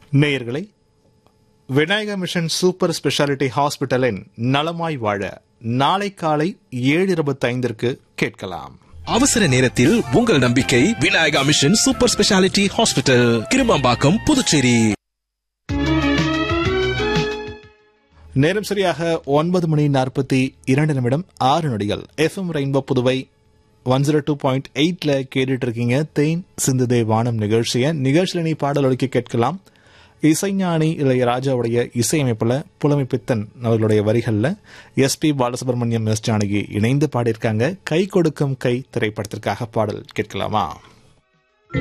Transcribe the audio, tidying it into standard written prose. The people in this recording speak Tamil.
நேயர்களை விநாயகா மிஷன் சூப்பர் ஸ்பெஷாலிட்டி ஹாஸ்பிட்டலின் நலமாய் வாழ நாளை காலை 7:25 கேட்கலாம். அவசர நேரத்தில் உங்கள் நம்பிக்கை Vinayaka mission super speciality hospital, Kirumampakkam, Puducherry. நேரம் சரியாக 9:42 6 FM ரெயின்போ புதுவை 102.8 கேட்டுட்டு இருக்கீங்க. தேன் சிந்துதே வானம் நிகழ்ச்சியில நீ பாடல் ஒலிக்க கேட்கலாம். இசைஞானி இளையராஜாவுடைய இசையமைப்புல புலமைப்பித்தன் அவர்களுடைய வரிகள்ல SP பாலசுப்ரமணியம், S ஜானகி இணைந்து பாடியிருக்காங்க. கை கொடுக்கும் கை திரைப்படத்திற்காக பாடல் கேட்கலாமா?